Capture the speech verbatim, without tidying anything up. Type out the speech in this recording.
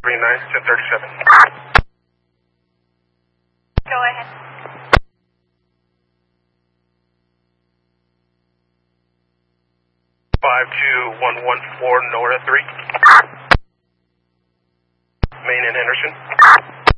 three nine, ten thirty-seven. Go ahead. five two one one four, Nora three. Main and Henderson.